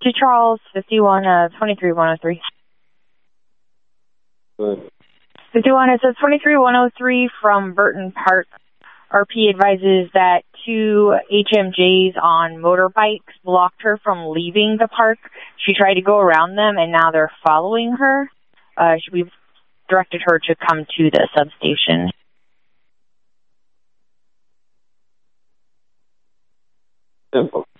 To Charles, 23103. 51, it says 23103 from Burton Park. RP advises that two HMJs on motorbikes blocked her from leaving the park. She tried to go around them, and now they're following her. We've directed her to come to the substation. Simple.